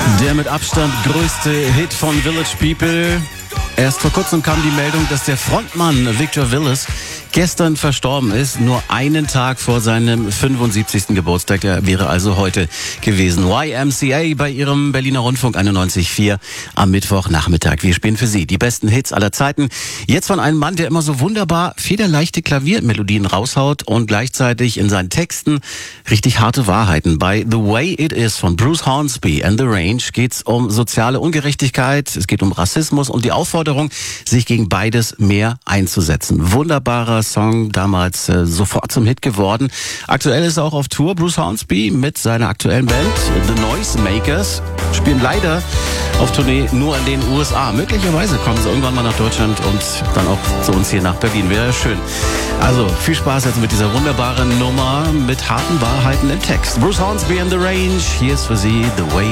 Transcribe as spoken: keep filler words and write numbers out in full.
Der mit Abstand größte Hit von Village People. Erst vor kurzem kam die Meldung, dass der Frontmann Victor Willis gestern verstorben ist, nur einen Tag vor seinem fünfundsiebzigsten Geburtstag. Der wäre also heute gewesen. Y M C A bei ihrem Berliner Rundfunk einundneunzig Komma vier am Mittwochnachmittag. Wir spielen für Sie die besten Hits aller Zeiten. Jetzt von einem Mann, der immer so wunderbar federleichte Klaviermelodien raushaut und gleichzeitig in seinen Texten richtig harte Wahrheiten. Bei The Way It Is von Bruce Hornsby and the Range geht's um soziale Ungerechtigkeit, es geht um Rassismus und die Aufforderung, sich gegen beides mehr einzusetzen. Wunderbarer Song, damals äh, sofort zum Hit geworden. Aktuell ist er auch auf Tour. Bruce Hornsby mit seiner aktuellen Band The Noisemakers spielen leider auf Tournee nur in den U S A. Möglicherweise kommen sie irgendwann mal nach Deutschland und dann auch zu uns hier nach Berlin. Wäre schön. Also viel Spaß jetzt mit dieser wunderbaren Nummer mit harten Wahrheiten im Text. Bruce Hornsby and the Range. Hier ist für Sie The Way